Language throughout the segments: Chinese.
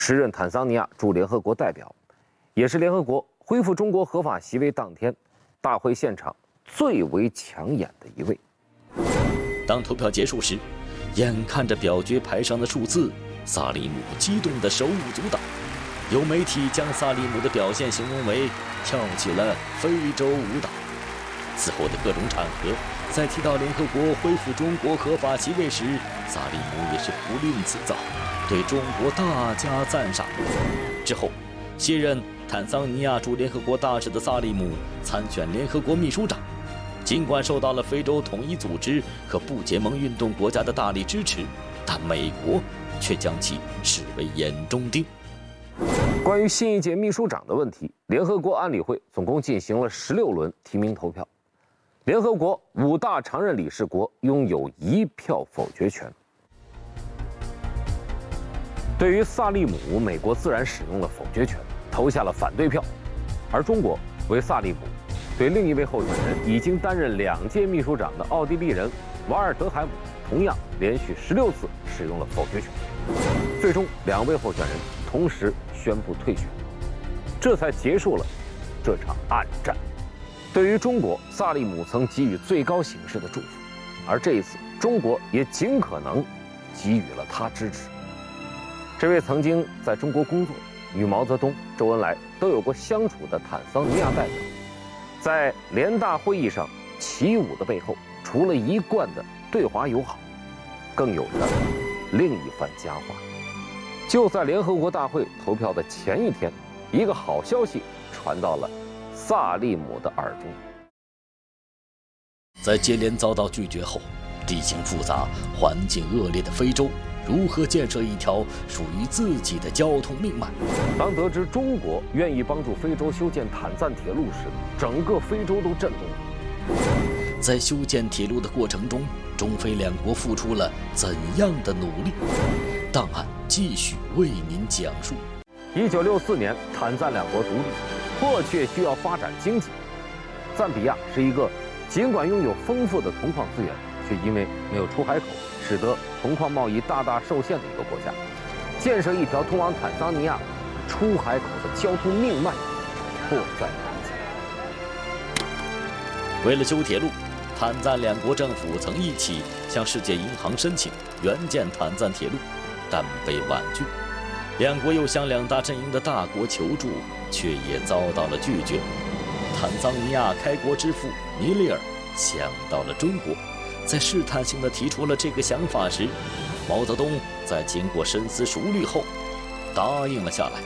时任坦桑尼亚驻联合国代表，也是联合国恢复中国合法席位当天大会现场最为抢眼的一位。 当投票结束时，眼看着表决牌上的数字，萨利姆激动得手舞足蹈。有媒体将萨利姆的表现形容为跳起了非洲舞蹈。此后的各种场合，在提到联合国恢复中国合法席位时，萨利姆也是不吝此造，对中国大加赞赏。之后，卸任坦桑尼亚驻联合国大使的萨利姆参选联合国秘书长。尽管受到了非洲统一组织和不结盟运动国家的大力支持，但美国却将其视为眼中钉。 关于新一届秘书长的问题，联合国安理会总共进行了16轮提名投票，联合国5大常任理事国拥有1票否决权。对于萨利姆，美国自然使用了否决权，投下了反对票，而中国为萨利姆对另一位候选人已经担任2届秘书长的奥地利人瓦尔德海姆，同样连续16次使用了否决权。最终2位候选人同时宣布退选，这才结束了这场暗战。对于中国，萨利姆曾给予最高形式的祝福，而这一次中国也尽可能给予了他支持。这位曾经在中国工作、与毛泽东、周恩来都有过相处的坦桑尼亚代表，在联大会议上起舞的背后，除了一贯的对华友好，更有着另一番佳话。就在联合国大会投票的前一天，一个好消息传到了萨利姆的耳中。 在接连遭到拒绝后，地形复杂、环境恶劣的非洲如何建设一条属于自己的交通命脉？ 当得知中国愿意帮助非洲修建坦赞铁路时，整个非洲都震动了。 在修建铁路的过程中，中非2国付出了怎样的努力？档案继续为您讲述。 1964年，坦赞2国独立，迫切需要发展经济。赞比亚是一个尽管拥有丰富的铜矿资源，却因为没有出海口，使得铜矿贸易大大受限的一个国家。建设一条通往坦桑尼亚出海口的交通命脉，迫在眉睫。 为了修铁路，坦赞2国政府曾一起向世界银行申请援建坦赞铁路，但被婉拒。2国又向2大阵营的大国求助，却也遭到了拒绝。坦桑尼亚开国之父尼利尔想到了中国，在试探性地提出了这个想法时，毛泽东在经过深思熟虑后答应了下来。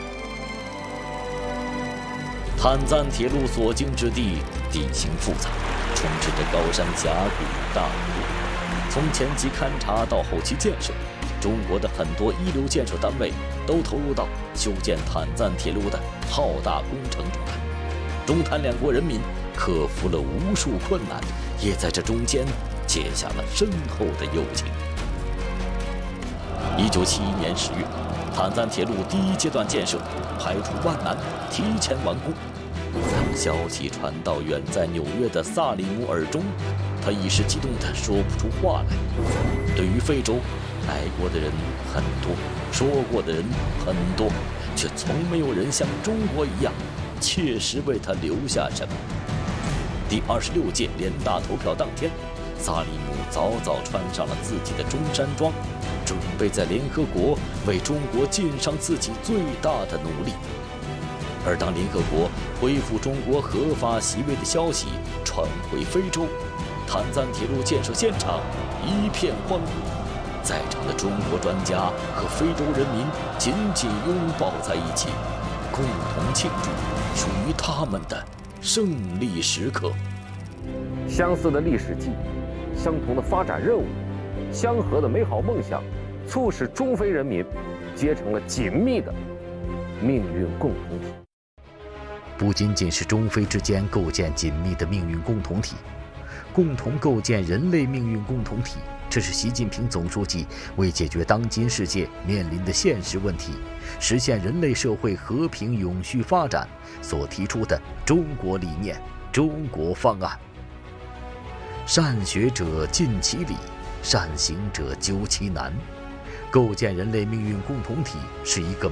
坦赞铁路所经之地地形复杂，充斥着高山峡谷、大湖。从前期勘察到后期建设，中国的很多一流建设单位都投入到修建坦赞铁路的浩大工程中来。中坦2国人民克服了无数困难，也在这中间结下了深厚的友情。1971年10月，坦赞铁路第1阶段建设排除万难，提前完工。当消息传到远在纽约的萨利姆耳中，他一时激动地说不出话来。对于非洲，来过的人很多，说过的人很多，却从没有人像中国一样切实为他留下什么。第26届联大投票当天，萨利姆早早穿上了自己的中山装，准备在联合国为中国尽上自己最大的努力。而当联合国恢复中国合法席位的消息传回非洲，坦赞铁路建设现场一片欢呼，在场的中国专家和非洲人民紧紧拥抱在一起，共同庆祝属于他们的胜利时刻。 相似的历史记忆，相同的发展任务，相合的美好梦想，促使中非人民结成了紧密的命运共同体。 不仅仅是中非之间构建紧密的命运共同体，共同构建人类命运共同体，这是习近平总书记为解决当今世界面临的现实问题，实现人类社会和平永续发展所提出的中国理念、中国方案。善学者尽其理，善行者究其难。 构建人类命运共同体是一个